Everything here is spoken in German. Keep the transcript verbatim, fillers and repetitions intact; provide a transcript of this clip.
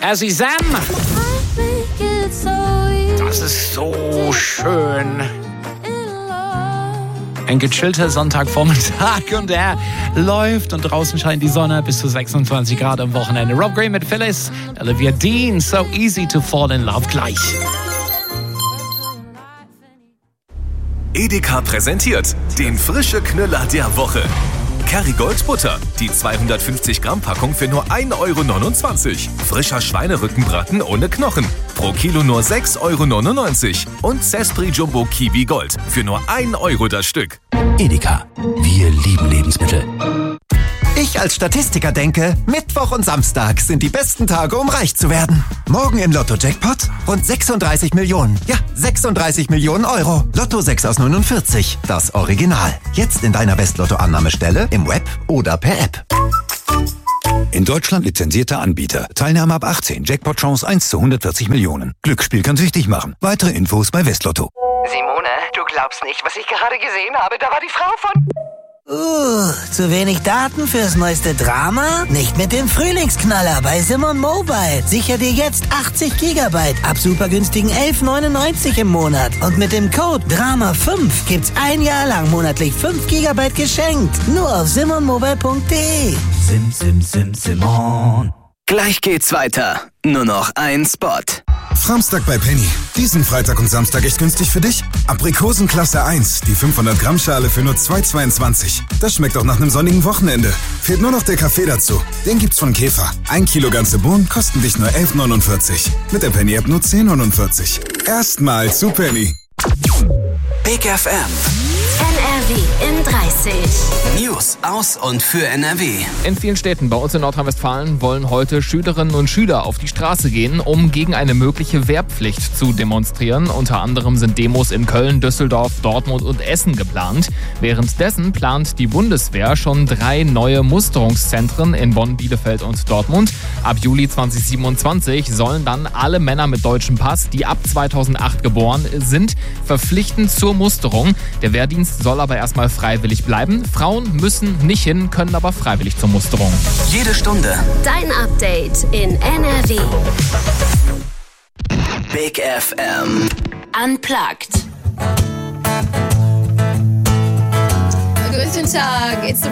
Assi Sam. Das ist so schön. Ein gechillter Sonntagvormittag und er läuft und draußen scheint die Sonne bis zu sechsundzwanzig Grad am Wochenende. Rob Gray mit Phyllis, Olivia Dean, So Easy to Fall in Love gleich. Edeka präsentiert den frische Knüller der Woche. Kerrygold Butter, die zweihundertfünfzig Gramm Packung für nur ein Euro neunundzwanzig. Frischer Schweinerückenbraten ohne Knochen, pro Kilo nur sechs Euro neunundneunzig. Und Zespri Jumbo Kiwi Gold für nur ein Euro das Stück. Edeka, wir lieben Lebensmittel. Ich als Statistiker denke, Mittwoch und Samstag sind die besten Tage, um reich zu werden. Morgen im Lotto-Jackpot rund sechsunddreißig Millionen. Ja, sechsunddreißig Millionen Euro. Lotto sechs aus neunundvierzig, das Original. Jetzt in deiner Westlotto-Annahmestelle, im Web oder per App. In Deutschland lizenzierter Anbieter. Teilnahme ab achtzehn. Jackpot-Chance eins zu hundertvierzig Millionen. Glücksspiel kann süchtig machen. Weitere Infos bei Westlotto. Simone, du glaubst nicht, was ich gerade gesehen habe. Da war die Frau von... Uh, zu wenig Daten fürs neueste Drama? Nicht mit dem Frühlingsknaller bei Simon Mobile. Sicher dir jetzt achtzig Gigabyte ab super günstigen elf neunundneunzig im Monat. Und mit dem Code Drama fünf gibt's ein Jahr lang monatlich fünf Gigabyte geschenkt. Nur auf simon mobile punkt de. Sim, sim, sim, Simon. Gleich geht's weiter. Nur noch ein Spot. Samstag bei Penny. Diesen Freitag und Samstag echt günstig für dich? Aprikosenklasse eins, die fünfhundert Gramm Schale für nur zwei Euro zweiundzwanzig. Das schmeckt auch nach einem sonnigen Wochenende. Fehlt nur noch der Kaffee dazu. Den gibt's von Käfer. Ein Kilo ganze Bohnen kosten dich nur elf neunundvierzig. Mit der Penny-App nur zehn neunundvierzig. Erstmal zu Penny. Big F M. N R W in dreißig. News aus und für N R W. In vielen Städten bei uns in Nordrhein-Westfalen wollen heute Schülerinnen und Schüler auf die Straße gehen, um gegen eine mögliche Wehrpflicht zu demonstrieren. Unter anderem sind Demos in Köln, Düsseldorf, Dortmund und Essen geplant. Währenddessen plant die Bundeswehr schon drei neue Musterungszentren in Bonn, Bielefeld und Dortmund. Ab Juli zweitausendsiebenundzwanzig sollen dann alle Männer mit deutschem Pass, die ab zweitausendacht geboren sind, verpflichtend zur Musterung. Der Wehrdienst soll aber erstmal freiwillig bleiben. Frauen müssen nicht hin, können aber freiwillig zur Musterung. Jede Stunde Dein Update in N R W. Big F M. Unplugged. Guten Tag, it's the